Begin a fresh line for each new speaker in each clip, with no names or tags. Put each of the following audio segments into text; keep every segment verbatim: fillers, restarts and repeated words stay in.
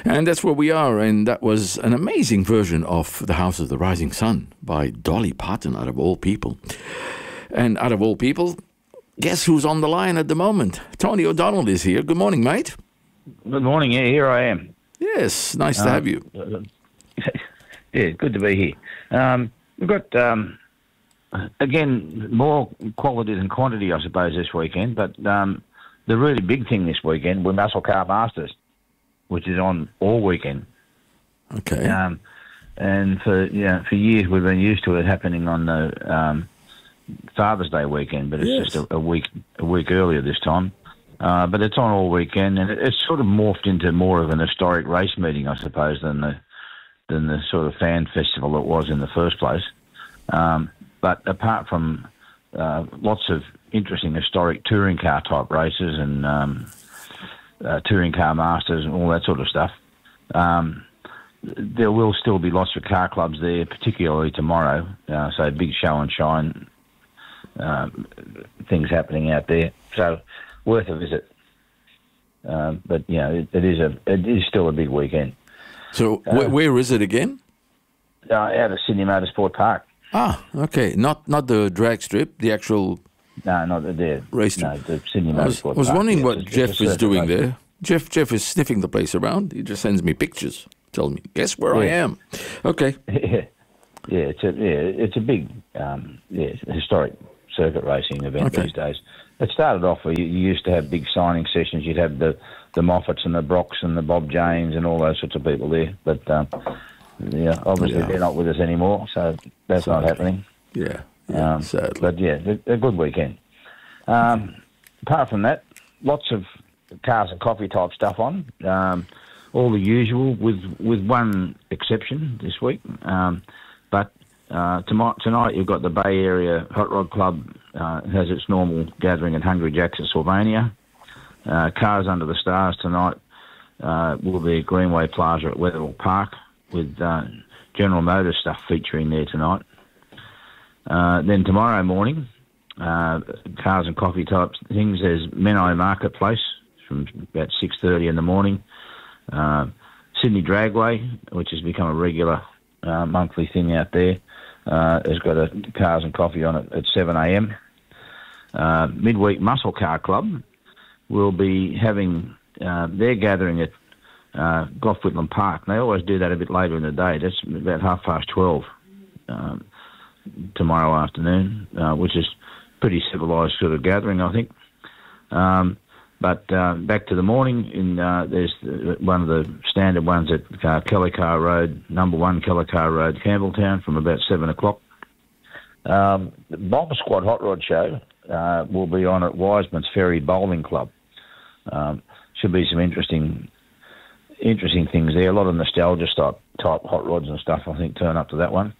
And that's where we are, and that was an amazing version of The House of the Rising Sun by Dolly Parton, out of all people. And out of all people, guess who's on the line at the moment? Tony O'Donnell is here. Good morning, mate.
Good morning. Yeah, here I am.
Yes, nice uh, to have you.
Yeah, good to be here. Um, we've got, um, again, more quality than quantity, I suppose, this weekend. But um, the really big thing this weekend, we're Muscle Car Masters, which is on all weekend.
Okay.
Um, and for you know, for years we've been used to it happening on the um, Father's Day weekend, but it's yes. just a, a week a week earlier this time. Uh, but it's on all weekend, and it, it's sort of morphed into more of an historic race meeting, I suppose, than the than the sort of fan festival it was in the first place. Um, but apart from uh, lots of interesting historic touring car type races and um, Uh, touring car masters and all that sort of stuff. Um, there will still be lots of car clubs there, particularly tomorrow. Uh, so big show and shine uh, things happening out there. So worth a visit. Uh, but you know, it, it is a it is still a big weekend.
So uh, wh- where is it again?
Uh, out of Sydney Motorsport Park.
Ah, okay. Not not the drag strip, the actual.
No, not the there.
Race
no, the Sydney
I was,
Motorsport
I was
Park.
wondering
yeah,
what
it's,
Jeff
it's
is doing
race.
there. Jeff Jeff is sniffing the place around. He just sends me pictures. Tell me, guess where
yeah.
I am. Okay.
Yeah, yeah, it's a yeah, it's a big um, yeah historic circuit racing event
okay.
these days. It started off where you, you used to have big signing sessions. You'd have the the Moffats and the Brocks and the Bob Janes and all those sorts of people there. But um, yeah, obviously
yeah.
they're not with us anymore, so that's
sadly.
not happening.
Yeah, yeah
um,
sadly.
But yeah, a, a good weekend. Um, apart from that, lots of cars and coffee type stuff on. Um, all the usual, with with one exception this week. Um, but uh, tonight, tonight you've got the Bay Area Hot Rod Club uh, has its normal gathering at Hungry Jack's in Sylvania. Uh, Cars Under the Stars tonight uh, will be at Greenway Plaza at Weatherall Park with uh, General Motors stuff featuring there tonight. Uh, then tomorrow morning, uh, cars and coffee type things. There's Menai Marketplace from about six thirty in the morning. Uh, Sydney Dragway, which has become a regular uh, monthly thing out there, uh, has got a cars and coffee on it at seven a.m. Uh, Midweek Muscle Car Club will be having uh, their gathering at uh, Gough Whitlam Park. They always do that a bit later in the day. That's about half past twelve um, tomorrow afternoon, uh, which is pretty civilised sort of gathering, I think. Um, but uh, back to the morning, in uh, there's one of the standard ones at uh, Kellycar Road, number one Kellycar Road, Campbelltown, from about seven o'clock. Um, the Bomb Squad Hot Rod Show uh, will be on at Wiseman's Ferry Bowling Club. Um, should be some interesting interesting things there. A lot of nostalgia type, type hot rods and stuff, I think, turn up to that one.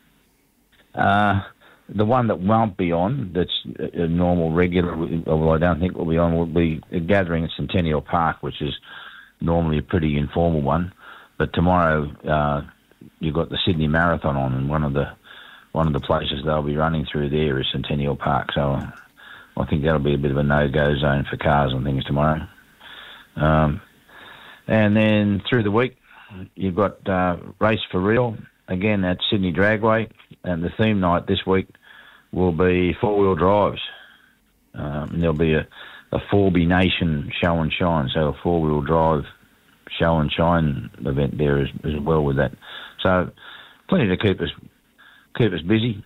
Uh, the one that won't be on, that's a normal, regular, although I don't think will be on, will be a gathering at Centennial Park, which is normally a pretty informal one. But tomorrow uh, you've got the Sydney Marathon on, and one of the one of the places they'll be running through there is Centennial Park. So uh, I think that'll be a bit of a no-go zone for cars and things tomorrow. Um, and then through the week, you've got uh, Race for Real, again at Sydney Dragway. And the theme night this week will be four-wheel drives. Um, and there'll be a, a Forby Nation show and shine, so a four-wheel drive show and shine event there as, as well with that. So plenty to keep us keep us busy.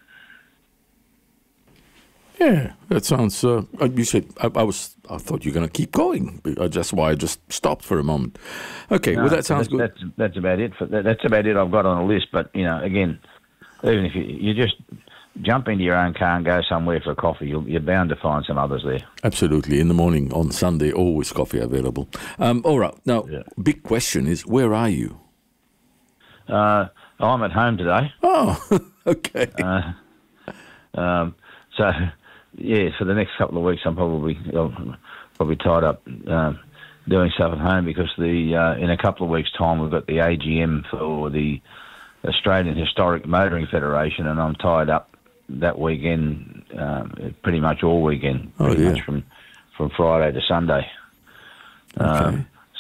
Yeah, that sounds. Uh, you said I, I was. I thought you were going to keep going. That's why I just stopped for a moment. Okay,
no,
well that sounds
that's,
good.
That's that's about it. For that, that's about it. I've got on the list. But you know, again, even if you, you just jump into your own car and go somewhere for coffee, you'll, you're bound to find some others there.
Absolutely. In the morning on Sunday, always coffee available. Um, all right. Now, yeah. Big question is, where are you?
Uh, I'm at home today.
Oh, okay.
Uh, um, so, yeah, for the next couple of weeks, I'm probably I'll probably tied up uh, doing stuff at home because the uh, in a couple of weeks' time we've got the A G M for the Australian Historic Motoring Federation, and I'm tied up that weekend, um, pretty much all weekend, pretty
oh, yeah.
much from, from Friday to Sunday.
Okay.
Um,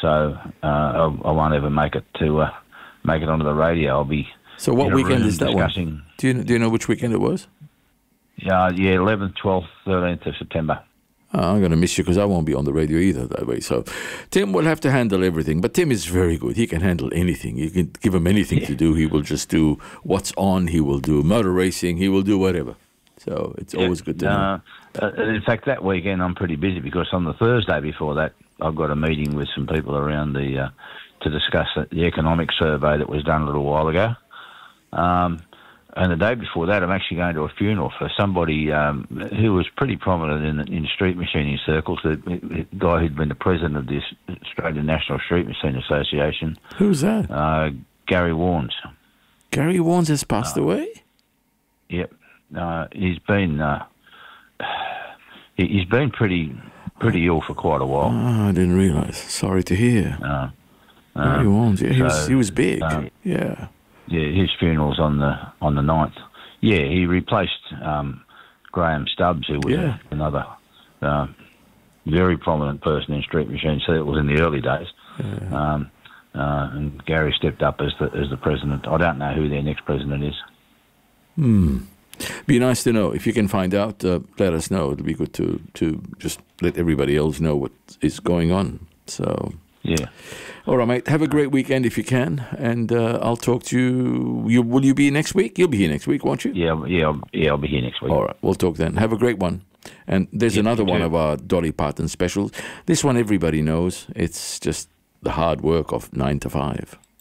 so uh, I, I won't ever make it to uh, make it onto the radio. I'll be.
So what
in a
weekend
room
is that
discussing,
one? Do you do you know which weekend it was?
Yeah, yeah, eleventh, twelfth, thirteenth of September.
Oh, I'm going to miss you because I won't be on the radio either that way. So Tim will have to handle everything. But Tim is very good. He can handle anything. You can give him anything
Yeah.
to do. He will just do what's on. He will do motor racing. He will do whatever. So it's
Yeah,
always good to know.
uh, uh, in fact, that weekend I'm pretty busy because on the Thursday before that, I've got a meeting with some people around the uh, to discuss the economic survey that was done a little while ago. Um, and the day before that, I'm actually going to a funeral for somebody um, who was pretty prominent in in street machining circles. The, the guy who'd been the president of the Australian National Street Machine Association.
Who's that?
Uh, Gary Warnes.
Gary Warnes has passed
Uh,
away?
Yep. Uh, he's been uh, he, he's been pretty pretty ill for quite a while.
Oh, I didn't realise. Sorry to hear.
Uh,
Gary
um,
Warnes. Yeah, he, was,
so,
he was big.
um,
yeah.
yeah, his funeral's on the on the ninth. Yeah, he replaced um, Graham Stubbs, who was
Yeah.
another uh, very prominent person in street machines. So it was in the early days.
Yeah.
Um, uh, and Gary stepped up as the as the president. I don't know who their next president is.
Hmm. Be nice to know. If you can find out, uh, let us know. It'll be good to, to just let everybody else know what is going on. So,
Yeah.
all right, mate. Have a great weekend if you can, and uh, I'll talk to you. You will you be next week? You'll be here next week, won't you?
Yeah, yeah, I'll, yeah. I'll be here next week.
All right, we'll talk then. Have a great one. And there's
Yeah,
another
you
one
too.
of our Dolly Parton specials. This one everybody knows. It's just the hard work of nine to five.